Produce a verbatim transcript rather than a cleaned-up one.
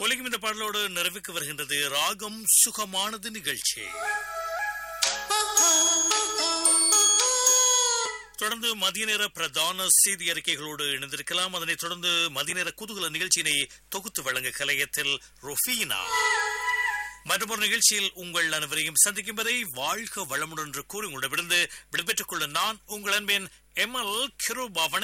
ஒலிக்கும் இந்த பாடலோடு நிறைவுக்கு வருகின்றது ராகம் சுகமானது நிகழ்ச்சி. தொடர்ந்து மதிய நேர பிரதான செய்தி அறிக்கைகளோடு இணைந்திருக்கலாம். அதனைத் தொடர்ந்து மதிய நேர குதூகல நிகழ்ச்சியினை தொகுத்து வழங்க கலையத்தில் ரொஃபீனா மற்றும் ஒரு நிகழ்ச்சியில் உங்கள் அனைவரையும் சந்திக்கும் வரை வாழ்க வளமுடன் என்று கூறி உங்களிடமிருந்து விடைபெற்றுக் கொள்ள நான் உங்கள் அன்பின் எம் எல் கிருபா.